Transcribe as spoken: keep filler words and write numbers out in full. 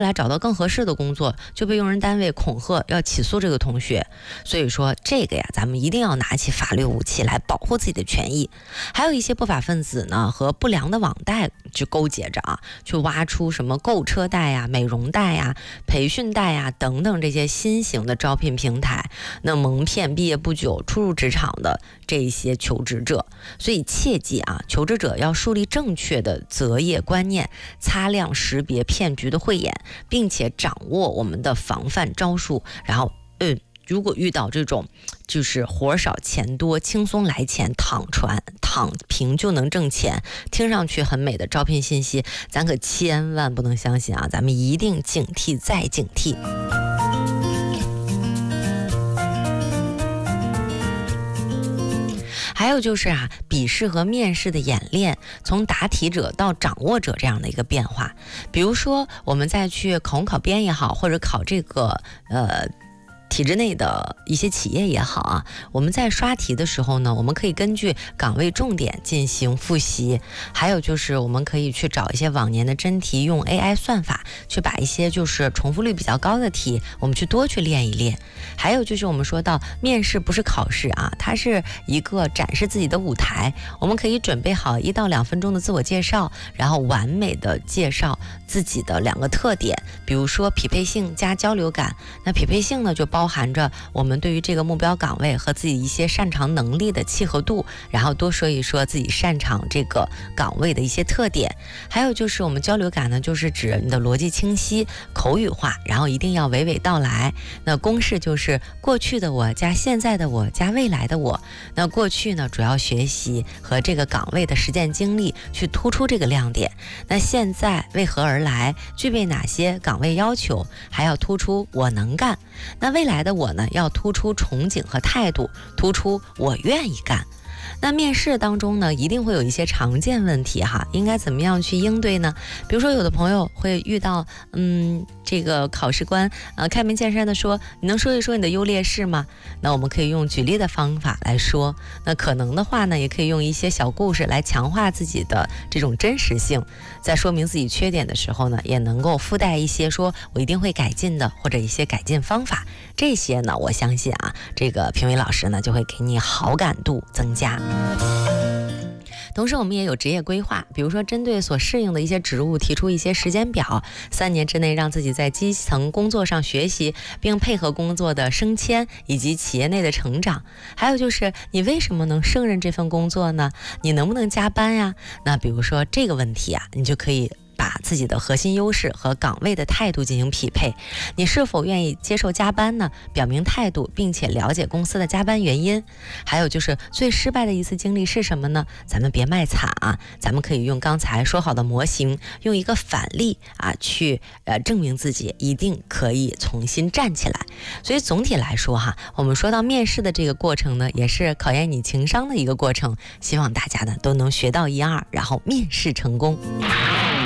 来找到更合适的工作，就被用人单位恐吓要起诉这个同学。所以说这个呀，咱们一定要拿起法律武器来保护自己的权益。还有一些不法分子呢和不良的网贷去勾结着啊，去挖出什么购车贷呀、美容贷呀、培训贷呀等等这些新型的招聘平台，那蒙骗毕业不久初入职场的这一些求职者。所以切记啊，求职者要树立正确的择业观念，擦亮识别骗局的慧眼，并且掌握我们的防范招数。然后嗯如果遇到这种就是活少钱多、轻松来钱、躺船躺平就能挣钱，听上去很美的招聘信息，咱可千万不能相信啊！咱们一定警惕再警惕。还有就是啊，笔试和面试的演练，从答题者到掌握者这样的一个变化。比如说，我们再去考公考编也好，或者考这个呃。体制内的一些企业也好啊，我们在刷题的时候呢，我们可以根据岗位重点进行复习。还有就是我们可以去找一些往年的真题，用 A I 算法去把一些就是重复率比较高的题，我们去多去练一练。还有就是我们说到面试不是考试啊，它是一个展示自己的舞台，我们可以准备好一到两分钟的自我介绍，然后完美的介绍自己的两个特点，比如说匹配性加交流感。那匹配性呢，就包包含着我们对于这个目标岗位和自己一些擅长能力的契合度，然后多说一说自己擅长这个岗位的一些特点。还有就是我们交流感呢，就是指你的逻辑清晰、口语化，然后一定要娓娓道来。那公式就是过去的我加现在的我加未来的我。那过去呢，主要学习和这个岗位的实践经历，去突出这个亮点。那现在为何而来，具备哪些岗位要求，还要突出我能干。那未来的我呢，要突出憧憬和态度，突出我愿意干。那面试当中呢，一定会有一些常见问题哈，应该怎么样去应对呢？比如说有的朋友会遇到，嗯，这个考试官呃开门见山的说，你能说一说你的优劣势吗？那我们可以用举例的方法来说，那可能的话呢，也可以用一些小故事来强化自己的这种真实性，在说明自己缺点的时候呢，也能够附带一些说我一定会改进的，或者一些改进方法。这些呢，我相信啊，这个评委老师呢就会给你好感度增加。同时我们也有职业规划，比如说针对所适应的一些职务提出一些时间表，三年之内让自己在基层工作上学习，并配合工作的升迁以及企业内的成长。还有就是你为什么能胜任这份工作呢？你能不能加班呀？那比如说这个问题啊，你就可以把自己的核心优势和岗位的态度进行匹配。你是否愿意接受加班呢？表明态度，并且了解公司的加班原因。还有就是最失败的一次经历是什么呢？咱们别卖惨啊，咱们可以用刚才说好的模型，用一个反例啊，去呃证明自己一定可以重新站起来。所以总体来说哈，我们说到面试的这个过程呢，也是考验你情商的一个过程。希望大家呢都能学到一二，然后面试成功。